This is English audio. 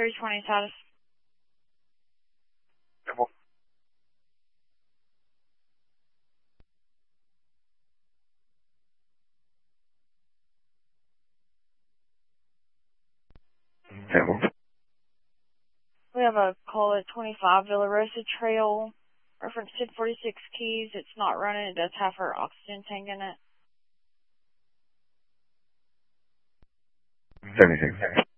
320 status. Double. Double. We have a call at 25 Villa Rosa Trail, reference 1046 keys. It's not running. It does have her oxygen tank in it. 76.